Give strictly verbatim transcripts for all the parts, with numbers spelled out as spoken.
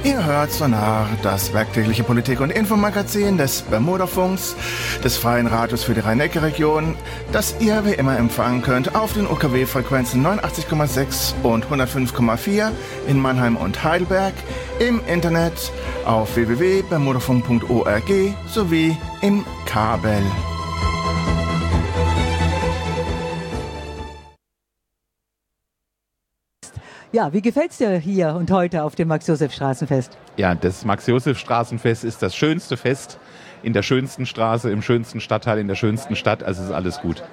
Ihr hört Sonar, das werktägliche Politik- und Infomagazin des Bermudafunks, des Freien Radios für die Rhein-Neckar-Region, das ihr wie immer empfangen könnt auf den U K W-Frequenzen neunundachtzig Komma sechs und hundertfünf Komma vier in Mannheim und Heidelberg, im Internet auf w w w punkt bermudafunk punkt org sowie im Kabel. Ja, wie gefällt's dir hier und heute auf dem Max-Joseph-Straßenfest? Ja, das Max-Joseph-Straßenfest ist das schönste Fest in der schönsten Straße, im schönsten Stadtteil, in der schönsten Stadt. Also ist alles gut.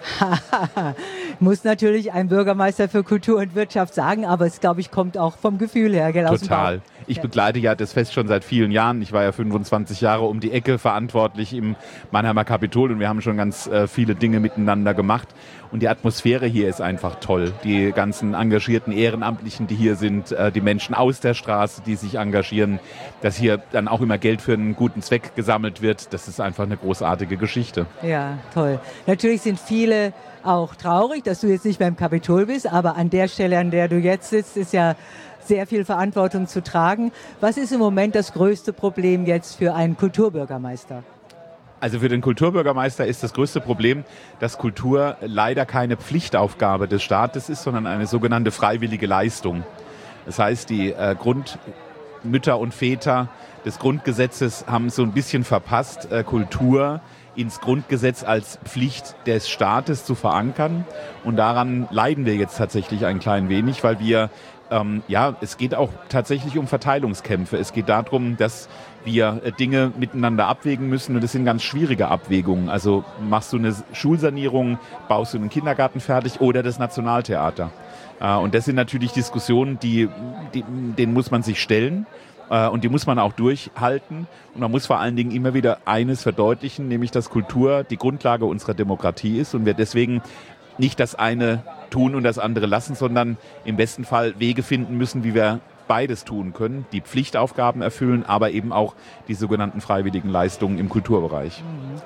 Muss natürlich ein Bürgermeister für Kultur und Wirtschaft sagen, aber es, glaube ich, kommt auch vom Gefühl her. Gell, aus Total. Dem Bauch. Ich ja. begleite ja das Fest schon seit vielen Jahren. Ich war ja fünfundzwanzig Jahre um die Ecke verantwortlich im Mannheimer Kapitol und wir haben schon ganz äh, viele Dinge miteinander gemacht. Und die Atmosphäre hier ist einfach toll. Die ganzen engagierten Ehrenamtlichen, die hier sind, äh, die Menschen aus der Straße, die sich engagieren, dass hier dann auch immer Geld für einen guten Zweck gesammelt wird. Das ist einfach eine großartige Geschichte. Ja, toll. Natürlich sind viele auch traurig, dass du jetzt nicht mehr im Kapitol bist, aber an der Stelle, an der du jetzt sitzt, ist ja sehr viel Verantwortung zu tragen. Was ist im Moment das größte Problem jetzt für einen Kulturbürgermeister? Also für den Kulturbürgermeister ist das größte Problem, dass Kultur leider keine Pflichtaufgabe des Staates ist, sondern eine sogenannte freiwillige Leistung. Das heißt, die äh, Grundmütter und Väter des Grundgesetzes haben so ein bisschen verpasst, äh, Kultur ins Grundgesetz als Pflicht des Staates zu verankern. Und daran leiden wir jetzt tatsächlich ein klein wenig, weil wir, ähm, ja, es geht auch tatsächlich um Verteilungskämpfe. Es geht darum, dass wir äh, Dinge miteinander abwägen müssen und das sind ganz schwierige Abwägungen. Also machst du eine Schulsanierung, baust du einen Kindergarten fertig oder das Nationaltheater. Äh, und das sind natürlich Diskussionen, die, die, denen muss man sich stellen. Und die muss man auch durchhalten. Und man muss vor allen Dingen immer wieder eines verdeutlichen, nämlich dass Kultur die Grundlage unserer Demokratie ist und wir deswegen nicht das eine tun und das andere lassen, sondern im besten Fall Wege finden müssen, wie wir beides tun können, die Pflichtaufgaben erfüllen, aber eben auch die sogenannten freiwilligen Leistungen im Kulturbereich.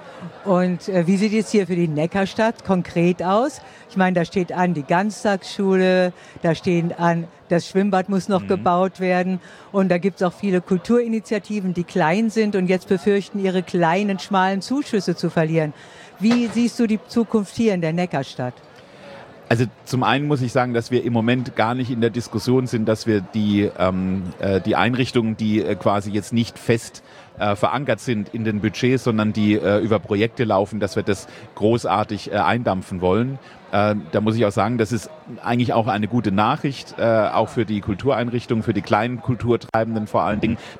Und äh, wie sieht es hier für die Neckarstadt konkret aus? Ich meine, da steht an die Ganztagsschule, da stehen an, das Schwimmbad muss noch mhm. gebaut werden und da gibt es auch viele Kulturinitiativen, die klein sind und jetzt befürchten, ihre kleinen, schmalen Zuschüsse zu verlieren. Wie siehst du die Zukunft hier in der Neckarstadt? Also zum einen muss ich sagen, dass wir im Moment gar nicht in der Diskussion sind, dass wir die, ähm, äh, die Einrichtungen, die äh, quasi jetzt nicht fest äh, verankert sind in den Budgets, sondern die äh, über Projekte laufen, dass wir das großartig äh, eindampfen wollen. Äh, da muss ich auch sagen, das ist eigentlich auch eine gute Nachricht, äh, auch für die Kultureinrichtungen, für die kleinen Kulturtreibenden vor allen Dingen,